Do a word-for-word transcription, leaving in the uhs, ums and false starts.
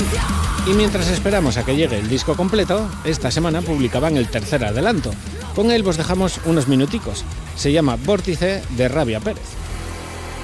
Y mientras esperamos a que llegue el disco completo, esta semana publicaban el tercer adelanto. Con él vos dejamos unos minuticos. Se llama Vórtice de Rabia Pérez.